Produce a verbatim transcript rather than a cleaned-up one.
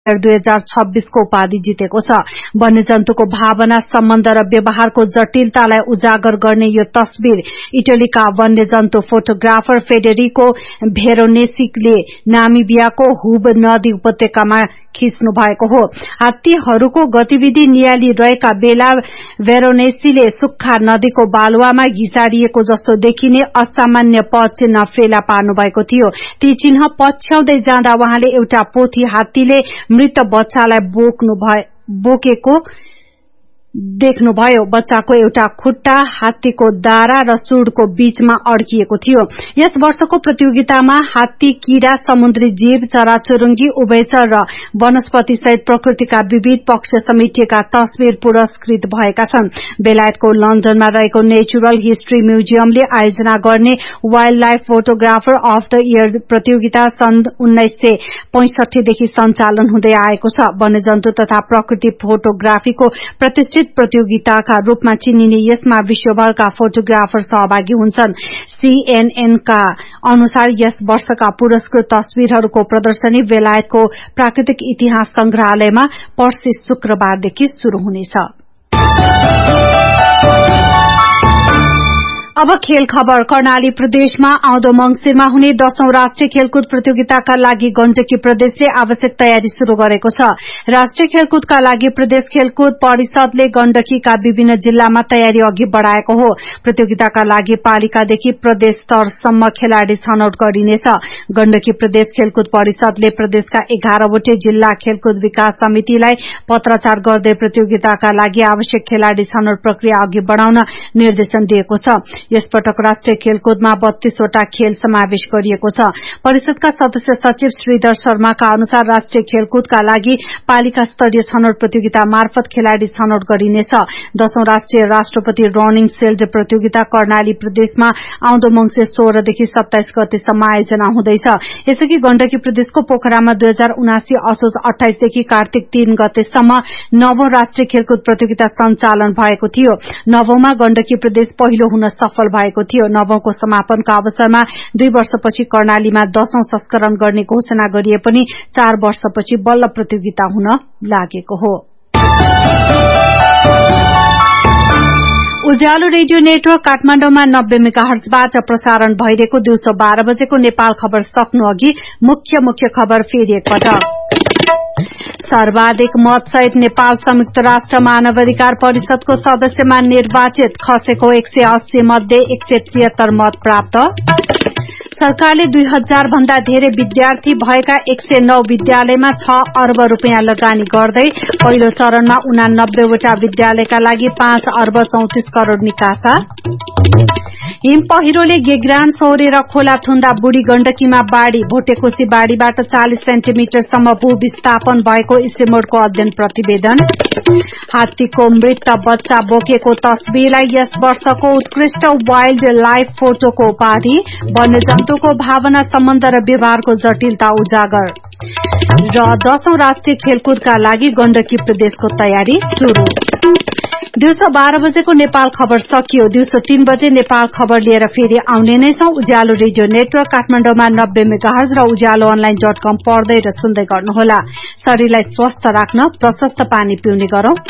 दुई हजार छब्बीस को उपाधि जितेको छ। वन्यजन्तुको भावना, सम्बन्ध र व्यवहारको जटिलतालाई उजागर गर्ने यो तस्बिर इटलीका वन्यजन्तु फोटोग्राफर फेडेरिको भेरोनेसीले नामिबियाको हुब नदी उपत्यकामा खिच्नु भएको हो। हात्तीहरूको गतिविधि नियाली रहेका बेला भेरोनेसीले सुक्खा नदीको बालुवामा घिसारिएको जस्तो देखिने असामान्य पद चिन्ह फेला पार्नु भएको थियो। ती चिन्ह पछ्याउँदै जाँदा उहाँले एउटा पोथी हात्तीले मृत बच्चालाई बोक्नु भए बोकेको देख्नुभयो। बच्चाको एउटा खुट्टा हात्तीको दारा र सुडको बीचमा अड्किएको थियो। यस वर्षको प्रतियोगितामा हात्ती, कीड़ा, समुद्री जीव, चराचुरुङ्गी, उभयचर र वनस्पति सहित प्रकृतिका विविध पक्ष समेटिएका तस्बिर पुरस्कृत भएका छन्। बेलायतको लन्डनमा रहेको नेचुरल हिस्ट्री म्युजियमले आयोजना गर्ने wild life photographer of the year प्रतियोगिता सन् उन्नाइस सय पैंसठी देखि सञ्चालन हुँदै आएको छ। वन्यजन्तु तथा प्रकृति फोटोग्राफीको प्रतिष्ठित प्रतियोगिताका रूपमा चिनिने यसमा विश्वभरका फोटोग्राफर सहभागी हुन्छन्। सीएनएन का अनुसार यस वर्षका पुरस्कृत तस्बिरहरूको प्रदर्शनी बेलायतको प्राकृतिक इतिहास संग्रहालयमा पर्सि शुक्रबारदेखि शुरू हुनेछ। अब खेल खबर। कर्णाली प्रदेशमा आउँदो मंगिरमा हुने दशौं राष्ट्रिय खेलकुद प्रतियोगिताका लागि गण्डकी प्रदेशले आवश्यक तयारी शुरू गरेको छ। राष्ट्रिय खेलकुदका लागि प्रदेश खेलकुद परिषदले गण्डकीका विभिन्न जिल्लामा तयारी अघि बढ़ाएको हो। प्रतियोगिताका लागि पालिकादेखि प्रदेश स्तरसम्म खेलाड़ी छनौट गरिनेछ। गण्डकी प्रदेश खेलकुद परिषदले प्रदेशका एघारवटै जिल्ला खेलकुद विकास समितिलाई पत्राचार गर्दै प्रतियोगिताका लागि आवश्यक खेलाड़ी छनौट प्रक्रिया अघि बढ़ाउन निर्देशन दिएको छ। यसपटक राष्ट्रिय खेलकुदमा बत्तीसवटा खेल समावेश गरिएको छ। परिषदका सदस्य सचिव श्रीधर शर्माका अनुसार राष्ट्रिय खेलकुदका लागि पालिका स्तरीय छनौट प्रतियोगिता मार्फत खेलाड़ी छनौट गरिनेछ। दशौं राष्ट्रिय राष्ट्रपति रनिङ शिल्ड प्रतियोगिता कर्णाली प्रदेशमा आउँदो मंगिर सोह्रदेखि सत्ताइस गतेसम्म आयोजना हुँदैछ। यसअघि गण्डकी प्रदेशको पोखरामा दुई हजार उनासी असोज अठाइसदेखि कार्तिक तीन गतेसम्म नवौं राष्ट्रिय खेलकुद प्रतियोगिता सञ्चालन भएको थियो। नवौंमा गण्डकी प्रदेश पहिलो हुन सफल भएको थियो। नवौंको समापनका अवसरमा दुई वर्षपछि कर्णालीमा दशौं संस्करण गर्ने घोषणा गरिए पनि चार वर्षपछि बल्ल प्रतियोगिता हुन लागेको हो। उज्यालो रेडियो नेटवर्क काठमाडौँमा नब्बे मेगाहर्जबाट प्रसारण भइरहेको दिउँसो बाह्र बजेको नेपाल खबर सक्नु अघि मुख्य मुख्य खबर फेरि एकपटक। सर्वाधिक मतसहित नेपाल संयुक्त राष्ट्र मानवाधिकार परिषदको सदस्यमा निर्वाचित, खसेको एक सय अस्सी मध्ये एक सय त्रिहत्तर मत प्राप्त। सरकारले दुई हजार भन्दा धेरै विद्यार्थी भएका एक सय नौ विद्यालयमा छ अर्ब रूपियाँ लगानी गर्दै पहिलो चरणमा उनानब्बेवटा विद्यालयका लागि पाँच अर्ब चौतिस करोड़ निकासा। हिम पहिरोले गेग्रान सोहोरेर खोला थुन्दा बुढी गण्डकीमा बाढ़ी, भोटेकोशी बाढ़ीबाट चालिस सेन्टिमिटरसम्म भू विस्थापन भएको इस्टेमोडको अध्ययन प्रतिवेदन। हात्तीको मृत बच्चा बोकेको तस्बिरलाई यस वर्षको उत्कृष्ट वाइल्ड लाइफ फोटोको उपाधि। वन्यजन्तुको भावना, सम्बन्ध र व्यवहारको जटिलता उजागर। र दशौं राष्ट्रिय खेलकुदका लागि गण्डकी प्रदेशको तयारी शुरू। दिउँसो बाह्र बजेको नेपाल खबर सकियो। दिउँसो तीन बजे नेपाल खबर लिएर फेरि आउने नै छौं। उज्यालो रेडियो नेटवर्क काठमाडौँमा नब्बे मेगाहर्ज र उज्यालो अनलाइन डट कम पढ्दै र सुन्दै गर्नुहोला। शरीरलाई स्वस्थ राख्न प्रशस्त पानी पिउने गरौं।